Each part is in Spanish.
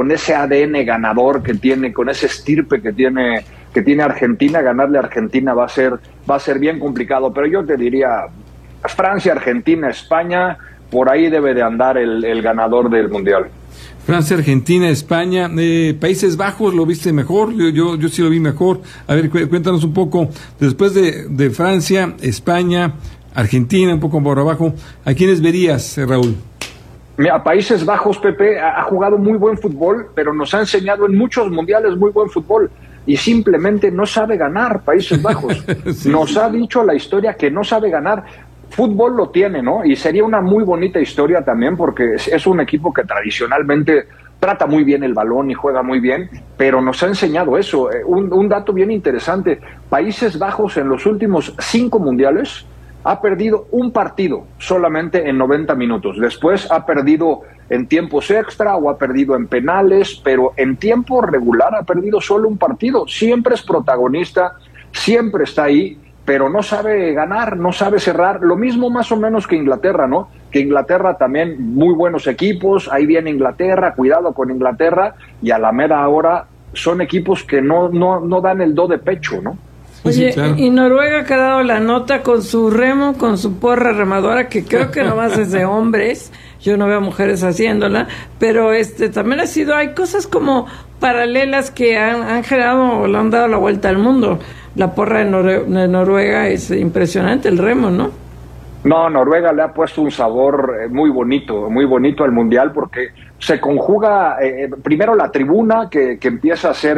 con ese ADN ganador que tiene, con ese estirpe que tiene Argentina. Ganarle a Argentina va a ser bien complicado, pero yo te diría Francia, Argentina, España, por ahí debe de andar el ganador del Mundial. Francia, Argentina, España, Países Bajos, ¿lo viste mejor? Yo sí lo vi mejor. A ver, cuéntanos un poco, después de Francia, España, Argentina, un poco por abajo, ¿a quiénes verías, Raúl? Mira, Países Bajos, Pepe, ha jugado muy buen fútbol, pero nos ha enseñado en muchos mundiales muy buen fútbol, y simplemente no sabe ganar. Países Bajos nos ha dicho la historia que no sabe ganar. Fútbol lo tiene, ¿no? Y sería una muy bonita historia también, porque es un equipo que tradicionalmente trata muy bien el balón y juega muy bien, pero nos ha enseñado eso. Un dato bien interesante: Países Bajos en los últimos 5 mundiales ha perdido un partido solamente en 90 minutos. Después ha perdido en tiempos extra o ha perdido en penales, pero en tiempo regular ha perdido solo un partido. Siempre es protagonista, siempre está ahí, pero no sabe ganar, no sabe cerrar. Lo mismo más o menos que Inglaterra, ¿no? Que Inglaterra también, muy buenos equipos, ahí viene Inglaterra, cuidado con Inglaterra, y a la mera hora son equipos que no dan el do de pecho, ¿no? Oye, sí, claro. Y Noruega que ha dado la nota con su remo, con su porra remadora, que creo que nomás es de hombres, yo no veo mujeres haciéndola, pero también hay cosas como paralelas que han generado o le han dado la vuelta al mundo. La porra de Noruega es impresionante, el remo, ¿no? No, Noruega le ha puesto un sabor muy bonito al Mundial, porque se conjuga primero la tribuna que empieza a hacer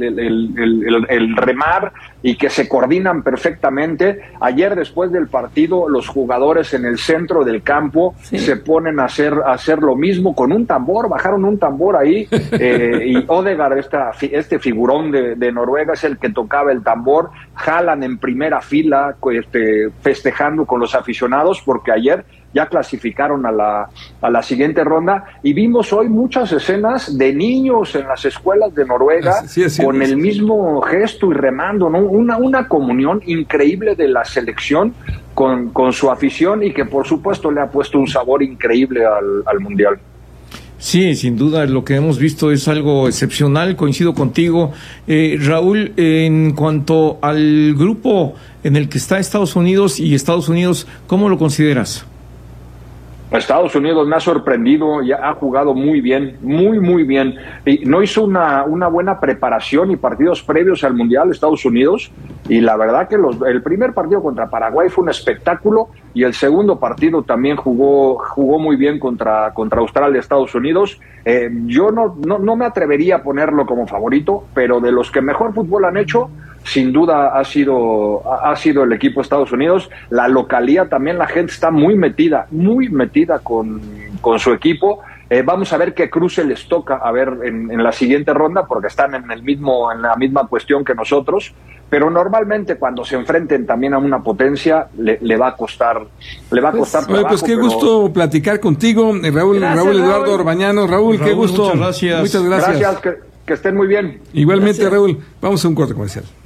el remar y que se coordinan perfectamente. Ayer, después del partido, los jugadores en el centro del campo se ponen a hacer lo mismo con un tambor, bajaron un tambor ahí, y Odegaard, este figurón de Noruega, es el que tocaba el tambor. Jalan en primera fila festejando con los aficionados, porque ayer ya clasificaron a la siguiente ronda, y vimos hoy muchas escenas de niños en las escuelas de Noruega con el mismo gesto y remando, ¿no? Una comunión increíble de la selección con su afición, y que por supuesto le ha puesto un sabor increíble al Mundial. Sí, sin duda lo que hemos visto es algo excepcional, coincido contigo. Raúl, en cuanto al grupo en el que está Estados Unidos, ¿cómo lo consideras? Estados Unidos me ha sorprendido, ya ha jugado muy bien, muy bien, y no hizo una buena preparación y partidos previos al Mundial Estados Unidos, y la verdad que el primer partido contra Paraguay fue un espectáculo, y el segundo partido también jugó muy bien contra Australia, Estados Unidos. Yo no me atrevería a ponerlo como favorito, pero de los que mejor fútbol han hecho, sin duda ha sido el equipo de Estados Unidos. La localía también, la gente está muy metida con su equipo. Vamos a ver qué cruce les toca en la siguiente ronda, porque están en la misma cuestión que nosotros, pero normalmente cuando se enfrenten también a una potencia le va a costar trabajo. Pues qué gusto platicar contigo, Raúl. Gracias, Raúl Eduardo Raúl. Orbañanos. Raúl, qué gusto. Muchas gracias. Muchas gracias. Que estén muy bien. Igualmente, Gracias. Raúl. Vamos a un corte comercial.